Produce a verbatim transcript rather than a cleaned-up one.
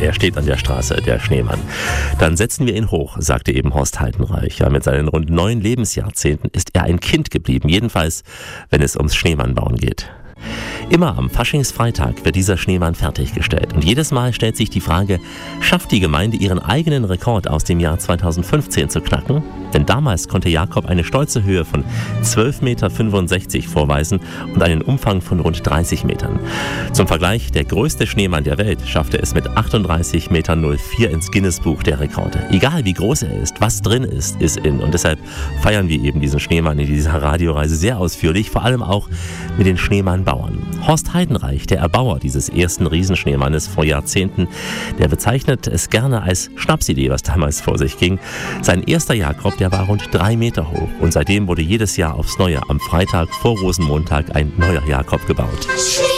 er steht an der Straße, der Schneemann. Dann setzen wir ihn hoch, sagte eben Horst Heidenreich. Ja, mit seinen rund neun Lebensjahrzehnten ist er ein Kind geblieben, jedenfalls, wenn es ums Schneemannbauen geht. Immer am Faschingsfreitag wird dieser Schneemann fertiggestellt. Und jedes Mal stellt sich die Frage, schafft die Gemeinde ihren eigenen Rekord aus dem Jahr zweitausendfünfzehn zu knacken? Denn damals konnte Jakob eine stolze Höhe von zwölf Komma fünfundsechzig Meter vorweisen und einen Umfang von rund dreißig Metern. Zum Vergleich, der größte Schneemann der Welt schaffte es mit achtunddreißig Komma null vier Meter ins Guinness-Buch der Rekorde. Egal wie groß er ist, was drin ist, ist in. Und deshalb feiern wir eben diesen Schneemann in dieser Radioreise sehr ausführlich, vor allem auch mit den Schneemannbauern. Horst Heidenreich, der Erbauer dieses ersten Riesenschneemannes vor Jahrzehnten, der bezeichnet es gerne als Schnapsidee, was damals vor sich ging. Sein erster Jakob, der war rund drei Meter hoch und seitdem wurde jedes Jahr aufs Neue am Freitag vor Rosenmontag ein neuer Jakob gebaut.